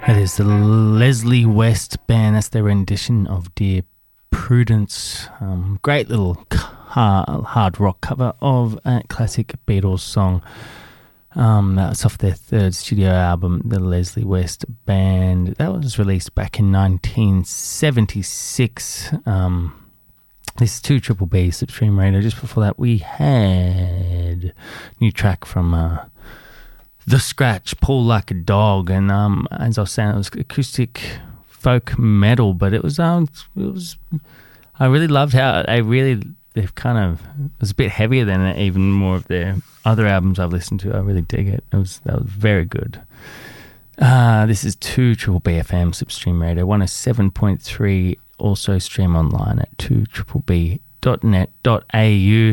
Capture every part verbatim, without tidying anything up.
That is the Leslie West Band. That's their rendition of Dear Prudence. Um, great little hard, hard rock cover of a classic Beatles song. Um, that's off their third studio album, the Leslie West Band. That was released back in nineteen seventy-six. Um, this is two Triple B Slipstream Radio. Just before that, we had a new track from uh, The Scratch, Pull Like a Dog, and um, as I was saying, it was acoustic folk metal, but it was um, it was. I really loved how they really they've kind of it was a bit heavier than even more of their other albums I've listened to. I really dig it. It was that was very good. Uh, this is two Triple B F M Slipstream Radio one oh seven point three. Also stream online at two triple b dot net dot a u.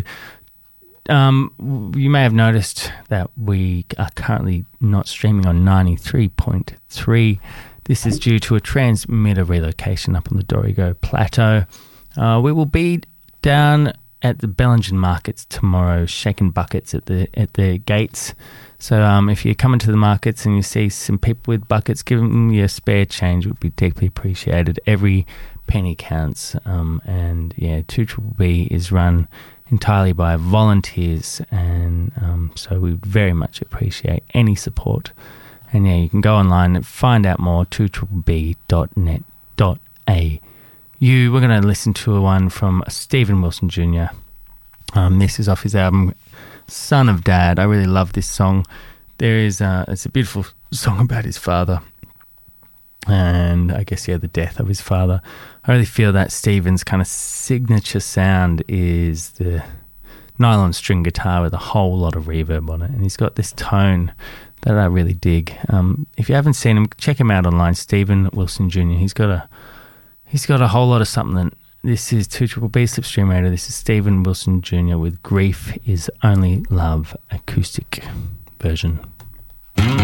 Um, you may have noticed that we are currently not streaming on ninety-three point three. This is due to a transmitter relocation up on the Dorrigo Plateau. Uh, we will be down at the Bellingen markets tomorrow, shaking buckets at the at the gates. So um, if you're coming to the markets and you see some people with buckets, give them your spare change. It would be deeply appreciated. Every penny counts. Um, and yeah, two Triple B is run entirely by volunteers, and um, so we very much appreciate any support. And yeah, you can go online and find out more, two triple b dot net dot a u. We're going to listen to one from Steven Wilson Junior Um, this is off his album Son of Dad. I really love this song. There is uh, it's a beautiful song about his father, and I guess yeah, the death of his father. I really feel that Steven's kind of signature sound is the nylon string guitar with a whole lot of reverb on it, and he's got this tone that I really dig. Um, if you haven't seen him, check him out online, Steven Wilson Junior He's got a he's got a whole lot of something. This is two Triple B Slipstream Radio. This is Steven Wilson Junior with Grief Is Only Love acoustic version.